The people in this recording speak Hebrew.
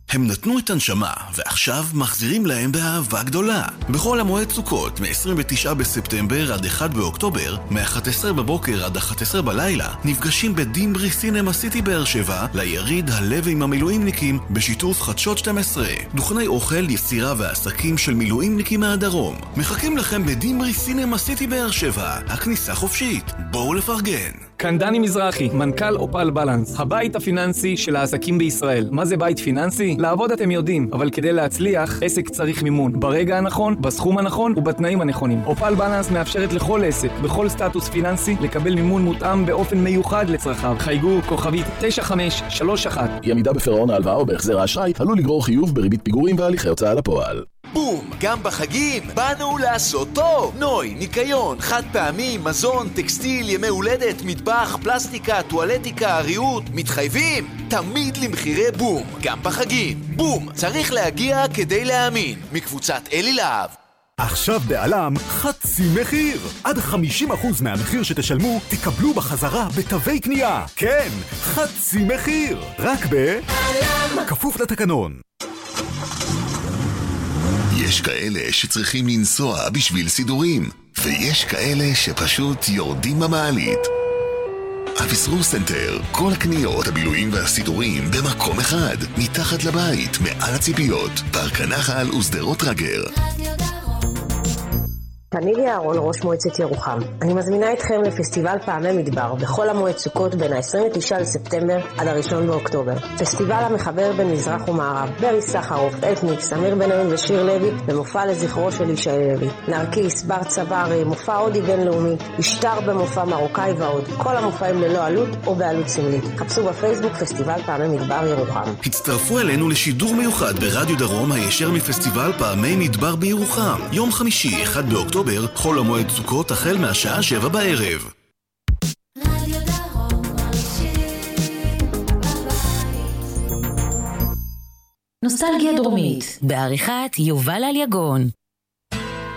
הם נתנו את הנשמה, ועכשיו מחזירים להם באהבה גדולה. בכל המועד סוכות, מ-29 בספטמבר עד 1 באוקטובר, מ-11 בבוקר עד 11 בלילה, נפגשים בדימברי סינמה סיטי באר שבע, ליריד הלב עם המילואימניקים, בשיתוף חדשות 12. דוכני אוכל, יצירה ועסקים של מילואימניקים מהדרום. מחכים לכם בדימברי סינמה סיטי באר שבע. הכניסה חופשית. בואו לפרגן. כאן דני מזרחי, מנכ"ל אופל בלנס, הבית הפיננסי של העסקים בישראל. מה זה בית פיננסי? לעבוד אתם יודעים, אבל כדי להצליח, עסק צריך מימון. ברגע הנכון, בסכום הנכון ובתנאים הנכונים. אופל בלנס מאפשרת לכל עסק, בכל סטטוס פיננסי, לקבל מימון מותאם באופן מיוחד לצרכיו. חייגו כוכבית 9531. אי עמידה בפירעון ההלוואה או בהחזר האשראי עלול לגרור חיוב בריבית פיגורים והליכי הוצאה לפועל. בום! גם בחגים באנו לעשות טוב! נוי, ניקיון, חד פעמי, מזון, טקסטיל, ימי הולדת, מטבח, פלסטיקה, טואלטיקה, ריהוט, מתחייבים תמיד למחירי בום, גם בחגים. בום! צריך להגיע כדי להאמין. מקבוצת אלי להב. עכשיו בעלם חצי מחיר. עד 50% מהמחיר שתשלמו תקבלו בחזרה בתווי קנייה. כן, חצי מחיר. רק בעלם. כפוף לתקנון. יש כאלה שצריכים לנסוע בשביל סידורים, ויש כאלה שפשוט יורדים במעלית. אביסרו סנטר, כל הקניות, הבילויים והסידורים במקום אחד, מתחת לבית, מעל הציפיות, פארק הנחל ושדרות רגר. תנילי אהרון, ראש מועצת ירוחם. אני מזמינה אתכם לפסטיבל פעמי מדבר בכל המועד סוכות בין ה-29 לספטמבר עד ה-1 באוקטובר. פסטיבל המחבר בין מזרח ומערב, ברי סחרוף, אתניק, סמיר בן-און ושיר לוי, במופע לזכרו של ישי לוי. נרקיס, בר צברי, מופע הודי בינלאומי, השטר במופע מרוקאי ועוד. כל המופעים ללא עלות או בעלות סמלית. חפשו בפייסבוק פסטיבל פעמי מדבר ירוחם. הצטרפו אלינו לשידור מיוחד ברדיו דרום הישר מפסטיבל פעמי מדבר בירוחם. יום חמישי, 1 באוקטובר, חול המועד סוכות החל מהשעה 7 בערב. נוסטלגיה דרומית, בעריכת יובל אליגון.